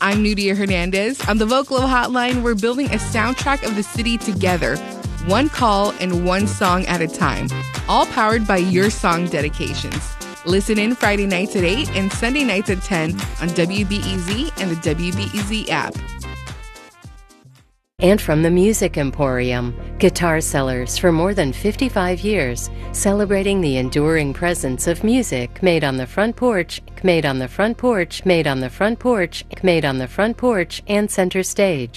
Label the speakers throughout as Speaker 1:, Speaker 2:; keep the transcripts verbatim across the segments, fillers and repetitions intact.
Speaker 1: I'm Nudia Hernandez. On the Vocalo Hotline, we're building a soundtrack of the city together, one call and one song at a time, all powered by your song dedications. Listen in Friday nights at eight and Sunday nights at ten on W B E Z and the W B E Z app.
Speaker 2: And from the Music Emporium, guitar sellers for more than fifty-five years, celebrating the enduring presence of music made on the front porch, made on the front porch, made on the front porch, made on the front porch, and center stage.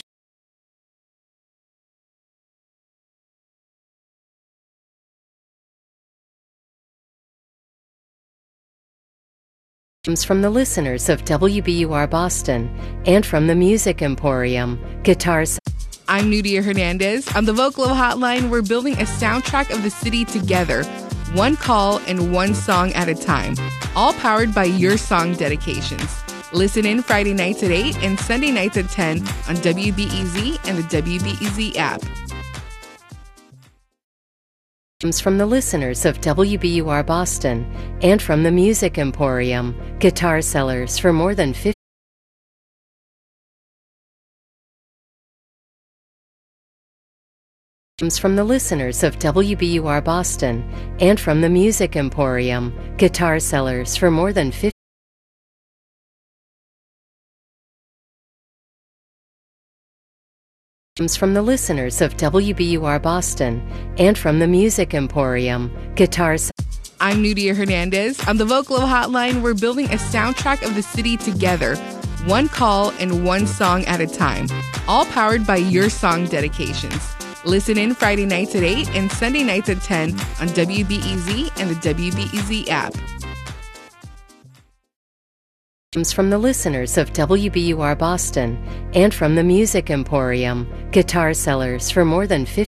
Speaker 2: From the listeners of W B U R Boston, and from the Music Emporium, guitars.
Speaker 1: I'm Nudia Hernandez. On the Vocalo Hotline, we're building a soundtrack of the city together, one call and one song at a time, all powered by your song dedications. Listen in Friday nights at eight and Sunday nights at ten on W B E Z and the W B E Z app.
Speaker 2: From the listeners of W B U R Boston, and from the Music Emporium, guitar sellers for more than fifty from the listeners of W B U R Boston, and from the Music Emporium, guitar sellers for more than fifty from the listeners of W B U R Boston, and from the Music Emporium, guitars.
Speaker 1: I'm Nudia Hernandez. On the Vocalo Hotline, we're building a soundtrack of the city together, one call and one song at a time, all powered by your song dedications. Listen in Friday nights at eight and Sunday nights at ten on W B E Z and the W B E Z app.
Speaker 2: From the listeners of W B U R Boston, and from the Music Emporium, guitar sellers for more than fifty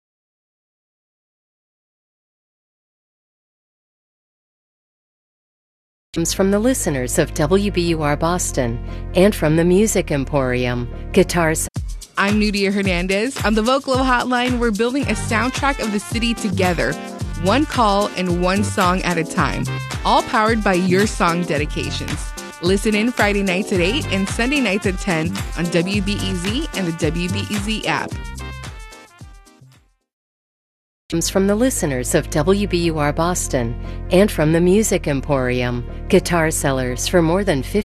Speaker 2: from the listeners of W B U R Boston, and from the Music Emporium, guitars.
Speaker 1: I'm Nudia Hernandez. On the Vocalo Hotline, we're building a soundtrack of the city together, one call and one song at a time, all powered by your song dedications. Listen in Friday nights at eight and Sunday nights at ten on W B E Z and the W B E Z app.
Speaker 2: From the listeners of W B U R Boston, and from the Music Emporium, guitar sellers for more than fifty